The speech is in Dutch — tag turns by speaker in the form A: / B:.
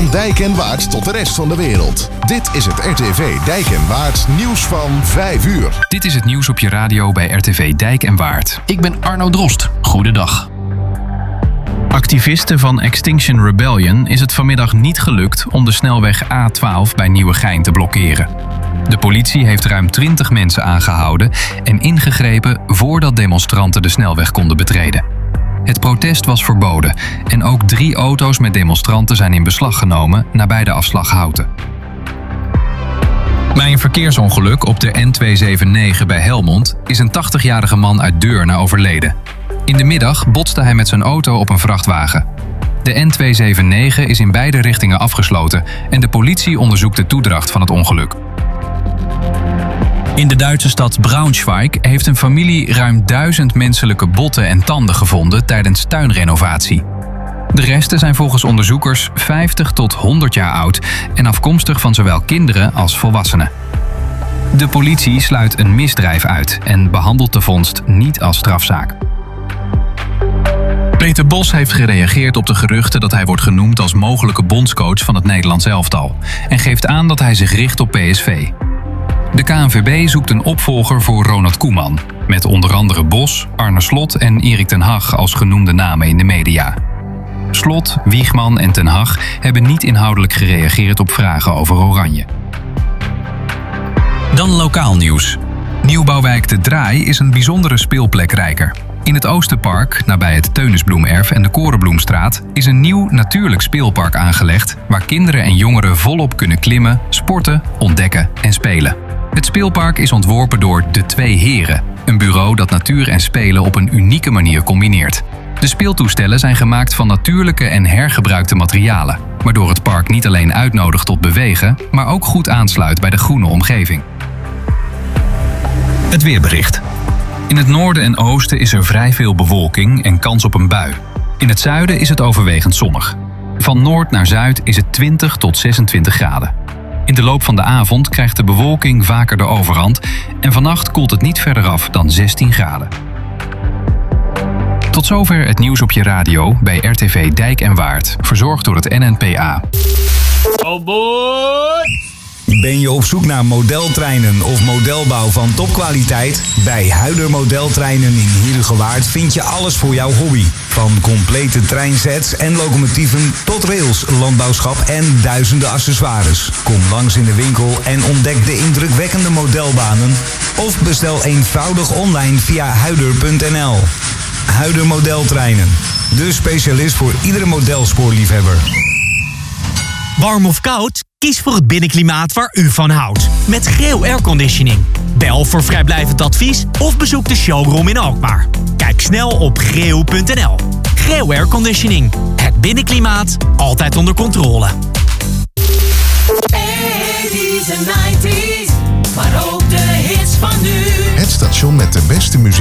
A: Van Dijk en Waard tot de rest van de wereld. Dit is het RTV Dijk en Waard nieuws van 5 uur.
B: Dit is het nieuws op je radio bij RTV Dijk en Waard. Ik ben Arno Drost. Goedendag. Activisten van Extinction Rebellion is het vanmiddag niet gelukt om de snelweg A12 bij Nieuwegein te blokkeren. De politie heeft ruim 20 mensen aangehouden en ingegrepen voordat demonstranten de snelweg konden betreden. Het protest was verboden en ook 3 auto's met demonstranten zijn in beslag genomen nabij de afslag Houten. Bij een verkeersongeluk op de N279 bij Helmond is een 80-jarige man uit Deurne overleden. In de middag botste hij met zijn auto op een vrachtwagen. De N279 is in beide richtingen afgesloten en de politie onderzoekt de toedracht van het ongeluk. In de Duitse stad Braunschweig heeft een familie ruim 1000 menselijke botten en tanden gevonden tijdens tuinrenovatie. De resten zijn volgens onderzoekers 50 tot 100 jaar oud en afkomstig van zowel kinderen als volwassenen. De politie sluit een misdrijf uit en behandelt de vondst niet als strafzaak. Peter Bos heeft gereageerd op de geruchten dat hij wordt genoemd als mogelijke bondscoach van het Nederlands elftal en geeft aan dat hij zich richt op PSV. De KNVB zoekt een opvolger voor Ronald Koeman, met onder andere Bos, Arne Slot en Erik ten Hag als genoemde namen in de media. Slot, Wiegman en ten Hag hebben niet inhoudelijk gereageerd op vragen over Oranje. Dan lokaal nieuws. Nieuwbouwwijk De Draai is een bijzondere speelplekrijker. In het Oosterpark, nabij het Teunisbloemerf en de Korenbloemstraat, is een nieuw natuurlijk speelpark aangelegd waar kinderen en jongeren volop kunnen klimmen, sporten, ontdekken en spelen. Het speelpark is ontworpen door De Twee Heren, een bureau dat natuur en spelen op een unieke manier combineert. De speeltoestellen zijn gemaakt van natuurlijke en hergebruikte materialen, waardoor het park niet alleen uitnodigt tot bewegen, maar ook goed aansluit bij de groene omgeving. Het weerbericht. In het noorden en oosten is er vrij veel bewolking en kans op een bui. In het zuiden is het overwegend zonnig. Van noord naar zuid is het 20 tot 26 graden. In de loop van de avond krijgt de bewolking vaker de overhand en vannacht koelt het niet verder af dan 16 graden. Tot zover het nieuws op je radio bij RTV Dijk en Waard, verzorgd door het NNPA.
C: Oh boy!
D: Ben je op zoek naar modeltreinen of modelbouw van topkwaliteit? Bij Huider Modeltreinen in Heerhugowaard vind je alles voor jouw hobby. Van complete treinsets en locomotieven tot rails, landbouwschap en duizenden accessoires. Kom langs in de winkel en ontdek de indrukwekkende modelbanen. Of bestel eenvoudig online via huider.nl. Huider Modeltreinen, de specialist voor iedere modelspoorliefhebber.
E: Warm of koud? Kies voor het binnenklimaat waar u van houdt. Met Greo Airconditioning. Bel voor vrijblijvend advies of bezoek de showroom in Alkmaar. Kijk snel op greo.nl. Greo Airconditioning. Het binnenklimaat altijd onder controle.
F: 80s en 90s, maar ook de hits van nu.
A: Het station met de beste muziek